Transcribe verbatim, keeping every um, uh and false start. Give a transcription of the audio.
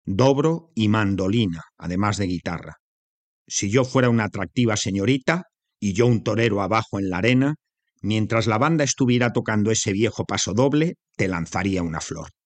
dobro y mandolina, además de guitarra. Si yo fuera una atractiva señorita y yo un torero abajo en la arena, mientras la banda estuviera tocando ese viejo pasodoble, te lanzaría una flor.